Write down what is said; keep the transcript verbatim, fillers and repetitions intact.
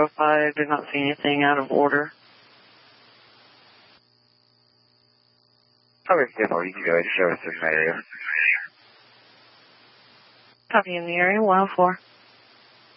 zero five, did not see anything out of order. Okay, Demo, you can go ahead and show us in that area. Copy in the area, one oh four.